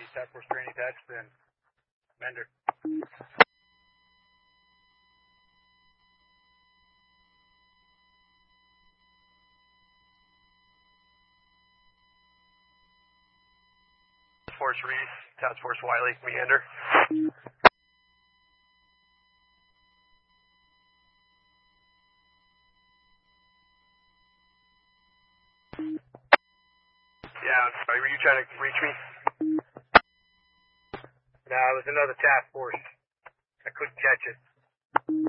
Task Force training text, and Mender. Task Force Reese, Task Force Wiley, Meander. Yeah, I'm sorry, were you trying to reach me? No, it was another task force. I couldn't catch it.